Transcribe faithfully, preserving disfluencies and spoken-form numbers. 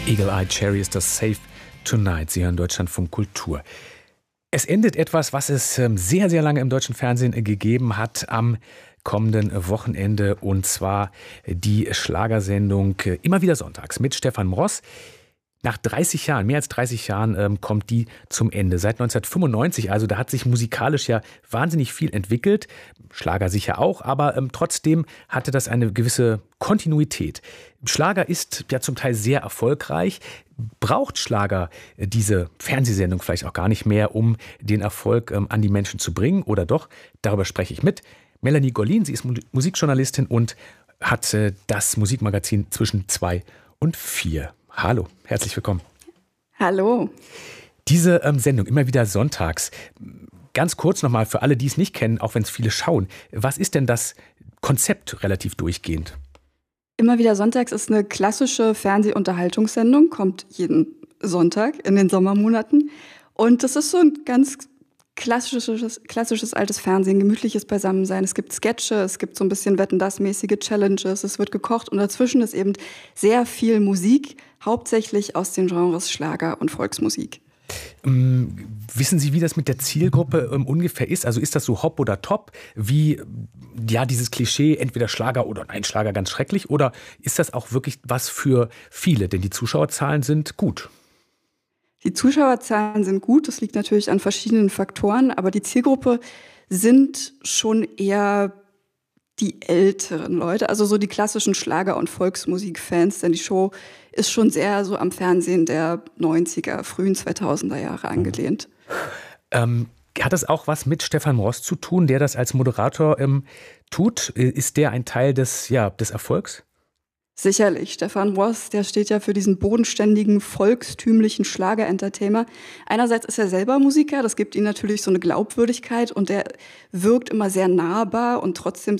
Eagle Eye Cherry ist das Save Tonight. Sie hören Deutschlandfunk Kultur. Es endet etwas, was es sehr, sehr lange im deutschen Fernsehen gegeben hat am kommenden Wochenende, und zwar die Schlagersendung Immer wieder sonntags mit Stefan Mross. Nach dreißig Jahren, mehr als dreißig Jahren, ähm, kommt die zum Ende. Seit neunzehnhundertfünfundneunzig, also da hat sich musikalisch ja wahnsinnig viel entwickelt. Schlager sicher auch, aber ähm, trotzdem hatte das eine gewisse Kontinuität. Schlager ist ja zum Teil sehr erfolgreich. Braucht Schlager diese Fernsehsendung vielleicht auch gar nicht mehr, um den Erfolg ähm, an die Menschen zu bringen? Oder doch? Darüber spreche ich mit Melanie Gollin. Sie ist Musikjournalistin und hat äh, das Musikmagazin zwischen zwei und vier. Hallo, herzlich willkommen. Hallo. Diese ähm, Sendung, immer wieder sonntags. Ganz kurz nochmal für alle, die es nicht kennen, auch wenn es viele schauen. Was ist denn das Konzept relativ durchgehend? Immer wieder sonntags ist eine klassische Fernsehunterhaltungssendung, kommt jeden Sonntag in den Sommermonaten. Und das ist so ein ganz klassisches, klassisches altes Fernsehen, gemütliches Beisammensein. Es gibt Sketche, es gibt so ein bisschen Wetten-dass-mäßige Challenges, es wird gekocht und dazwischen ist eben sehr viel Musik, hauptsächlich aus den Genres Schlager und Volksmusik. Ähm, wissen Sie, wie das mit der Zielgruppe ähm, ungefähr ist? Also ist das so Hop oder Top? Wie, ja, dieses Klischee, entweder Schlager oder nein, Schlager ganz schrecklich? Oder ist das auch wirklich was für viele? Denn die Zuschauerzahlen sind gut. Die Zuschauerzahlen sind gut, das liegt natürlich an verschiedenen Faktoren, aber die Zielgruppe sind schon eher die älteren Leute, also so die klassischen Schlager- und Volksmusikfans, denn die Show ist schon sehr so am Fernsehen der neunziger, frühen zweitausender Jahre angelehnt. Ähm, hat das auch was mit Stefan Mross zu tun, der das als Moderator ähm, tut? Ist der ein Teil des, ja, des Erfolgs? Sicherlich. Stefan Mross, der steht ja für diesen bodenständigen, volkstümlichen Schlager-Entertainer. Einerseits ist er selber Musiker, das gibt ihm natürlich so eine Glaubwürdigkeit und er wirkt immer sehr nahbar und trotzdem